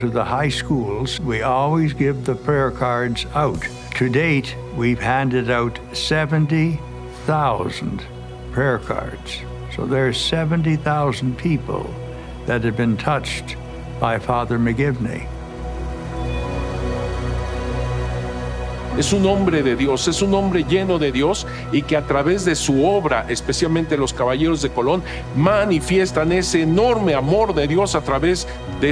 To the high schools, we always give the prayer cards out. To date, we've handed out 70,000 prayer cards. So there's 70,000 people that have been touched by Father McGivney. Es un hombre de Dios, es un hombre lleno de Dios y que a través de su obra, especialmente los Caballeros de Colón, manifiestan ese enorme amor de Dios a través de